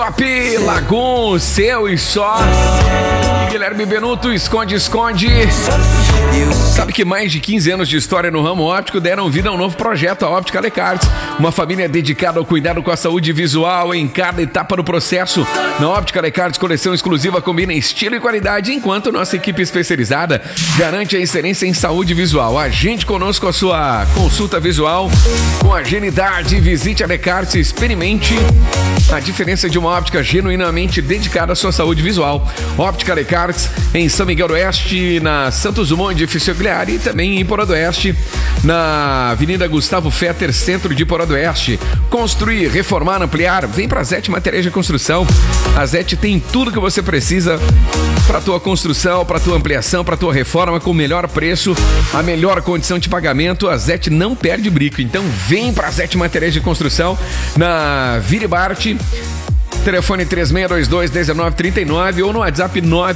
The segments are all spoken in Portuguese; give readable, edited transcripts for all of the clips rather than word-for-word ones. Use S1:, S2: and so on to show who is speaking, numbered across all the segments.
S1: Top Lagoon, seu e só. Guilherme Benuto, esconde. Sabe que mais de 15 anos de história no ramo óptico deram vida a um novo projeto, a Óptica Descartes. Uma família dedicada ao cuidado com a saúde visual em cada etapa do processo. Na Óptica Descartes, coleção exclusiva combina estilo e qualidade, enquanto nossa equipe especializada garante a excelência em saúde visual. Agende conosco a sua consulta visual com agilidade. Visite a Descartes e experimente a diferença de uma óptica genuinamente dedicada à sua saúde visual. Óptica Descartes em São Miguel do Oeste, na Santos Dumont, edifício Aguilar, e também em Porã do Oeste, na Avenida Gustavo Fetter, centro de Porã do Oeste. Construir, reformar, ampliar, vem pra Zete Materiais de Construção. A Zete tem tudo que você precisa para tua construção, para tua ampliação, para tua reforma, com o melhor preço, a melhor condição de pagamento. A Zete não perde brinco, então vem pra Zete Materiais de Construção, na Viribarte, telefone 3622-1939 ou no WhatsApp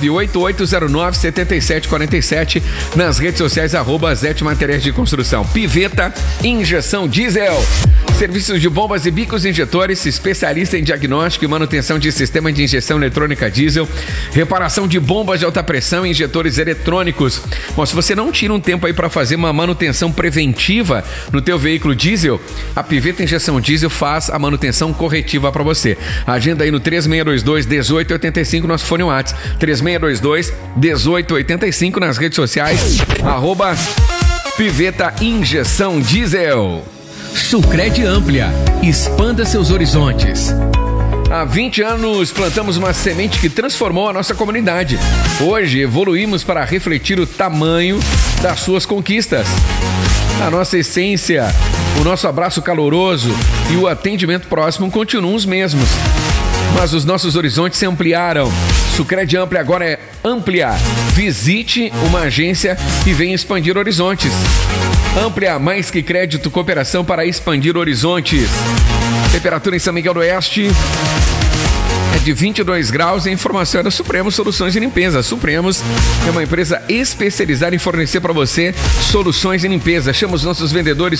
S1: 98809-7747, nas redes sociais @Zete Materiais de Construção. Piveta, injeção diesel, serviços de bombas e bicos injetores, especialista em diagnóstico e manutenção de sistema de injeção eletrônica diesel, reparação de bombas de alta pressão e injetores eletrônicos. Bom, se você não tira um tempo aí para fazer uma manutenção preventiva no teu veículo diesel, a Piveta Injeção Diesel faz a manutenção corretiva para você. Agenda aí no 3622-1885, nosso fone WhatsApp, 3622-1885, nas redes sociais, @Piveta Injeção Diesel.
S2: Sucred Amplia, expanda seus horizontes.
S1: Há 20 anos plantamos uma semente que transformou a nossa comunidade. Hoje evoluímos para refletir o tamanho das suas conquistas. A nossa essência, o nosso abraço caloroso e o atendimento próximo continuam os mesmos, mas os nossos horizontes se ampliaram. Sucred Amplia agora é ampliar. Visite uma agência e venha expandir horizontes. Amplia, mais que crédito, cooperação para expandir horizontes. Temperatura em São Miguel do Oeste é de 22 graus. A informação é da Supremos Soluções de Limpeza. Supremos é uma empresa especializada em fornecer para você soluções de limpeza. Chama os nossos vendedores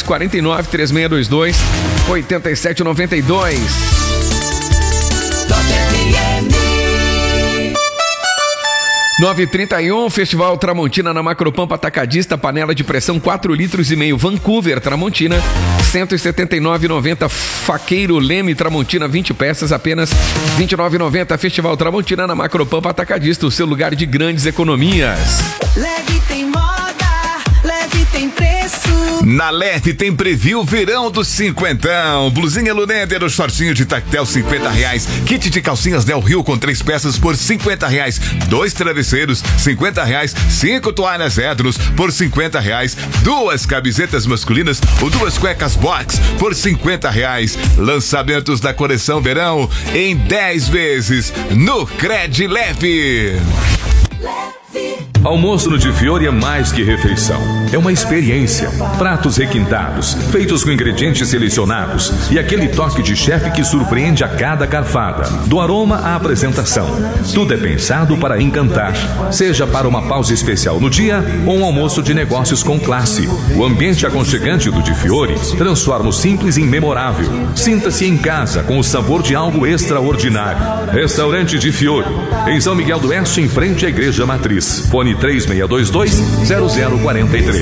S1: 49-3622-8792. 9h31, Festival Tramontina na Macropampa Atacadista, panela de pressão 4,5 litros, Vancouver, Tramontina, R$179,90. Faqueiro Leme Tramontina, 20 peças, apenas R$29,90. Festival Tramontina na Macropampa Atacadista, o seu lugar de grandes economias.
S3: Leve tem moda, leve tem preço.
S4: Na Leve tem preview verão do cinquentão. Blusinha Luneder, o shortinho de tactel, R$50. Kit de calcinhas Del Rio com 3 peças por R$50. 2 travesseiros, R$50. 5 toalhas Edros por R$50. 2 camisetas masculinas ou 2 cuecas box por R$50. Lançamentos da coleção verão em 10 vezes no Cred Leve.
S5: Almoço no Di Fiore é mais que refeição. É uma experiência. Pratos requintados, feitos com ingredientes selecionados e aquele toque de chefe que surpreende a cada garfada. Do aroma à apresentação. Tudo é pensado para encantar. Seja para uma pausa especial no dia ou um almoço de negócios com classe. O ambiente aconchegante do Di Fiore transforma o simples em memorável. Sinta-se em casa com o sabor de algo extraordinário. Restaurante Di Fiore, em São Miguel do Oeste, em frente à Igreja Matriz. Fone 3622-0043.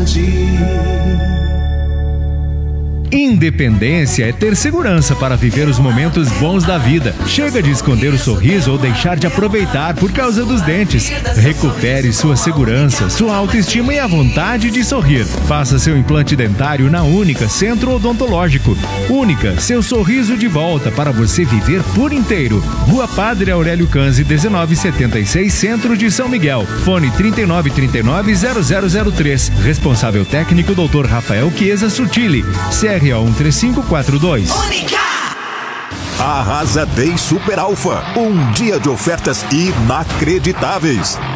S6: Independência é ter segurança para viver os momentos bons da vida. Chega de esconder o sorriso ou deixar de aproveitar por causa dos dentes. Recupere sua segurança, sua autoestima e a vontade de sorrir. Faça seu implante dentário na Única Centro Odontológico. Única, seu sorriso de volta para você viver por inteiro. Rua Padre Aurélio Canzi, 1976, Centro de São Miguel. Fone 3939-0003. Responsável técnico Dr. Rafael Chiesa Sutili. CRO 13542.
S7: Arrasa Day Super Alfa. Um dia de ofertas inacreditáveis.